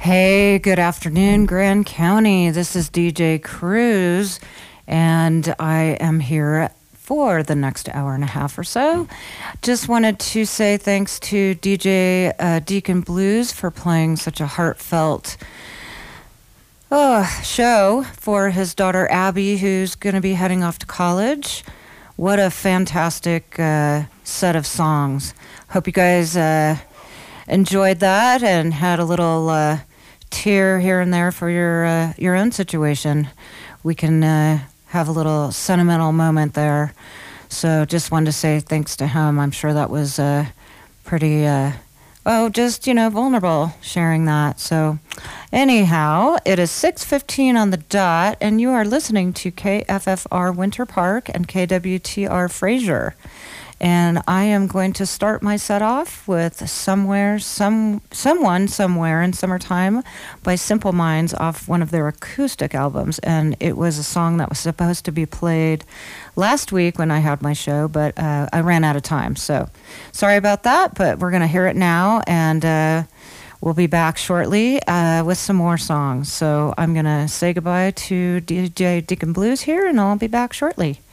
Hey, good afternoon, Grand County. This is DJ Cruz, and I am here for the next hour and a half or so. Just wanted to say thanks to DJ Deacon Blues for playing such a heartfelt show for his daughter Abby, who's going to be heading off to college. What a fantastic set of songs. Hope you guys enjoyed that and had a little tear here and there for your own situation. We can have a little sentimental moment there. So just wanted to say thanks to him. I'm sure that was pretty vulnerable sharing that. So anyhow, it is 6:15 on the dot, and you are listening to KFFR Winter Park and KWTR Fraser. And I am going to start my set off with Someone, Somewhere in Summertime by Simple Minds off one of their acoustic albums. And it was a song that was supposed to be played last week when I had my show, but I ran out of time. So sorry about that, but we're going to hear it now, and we'll be back shortly with some more songs. So I'm going to say goodbye to DJ Deacon Blues here, and I'll be back shortly.